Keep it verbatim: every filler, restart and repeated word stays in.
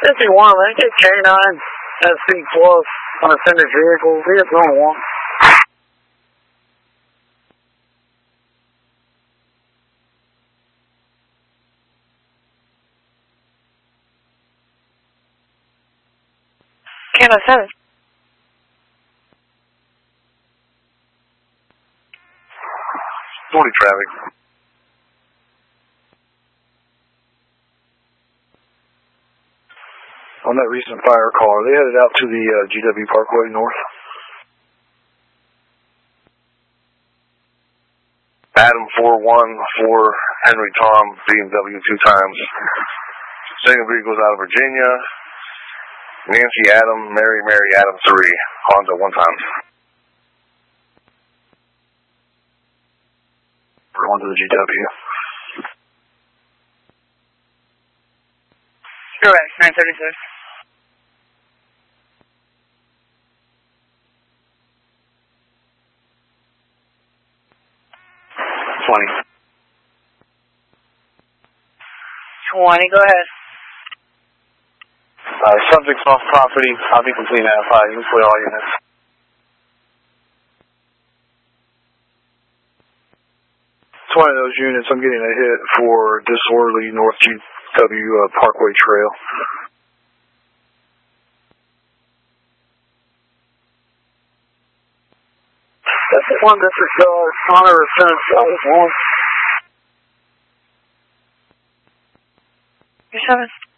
fifty-one, let's get K nine S C plus on a center vehicle, Vietnam one. K nine seven. twenty traffic. On that recent fire call, are they headed out to the uh, G W Parkway North? Adam four one four Henry Tom B M W two times. Second vehicles out of Virginia. Nancy Adam Mary Mary Adam three Honda one time. We're on to the G W. Correct, nine thirty-six. twenty. twenty, go ahead. Uh, subjects off property. I'll be completing that five. You can put all units. twenty of those units, I'm getting a hit for disorderly North G W uh, Parkway Trail. That's one district, uh, Connor Center South one. You're seven.